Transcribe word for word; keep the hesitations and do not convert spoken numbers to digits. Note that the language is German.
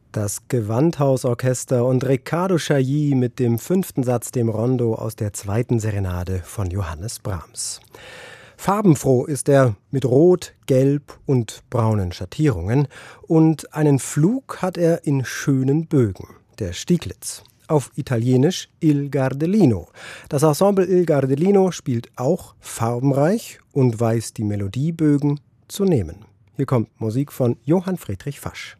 Das Gewandhausorchester und Riccardo Chailly mit dem fünften Satz, dem Rondo aus der zweiten Serenade von Johannes Brahms. Farbenfroh ist er mit Rot, Gelb und braunen Schattierungen und einen Flug hat er in schönen Bögen, der Stieglitz. Auf Italienisch Il Gardellino. Das Ensemble Il Gardellino spielt auch farbenreich und weiß die Melodiebögen zu nehmen. Hier kommt Musik von Johann Friedrich Fasch.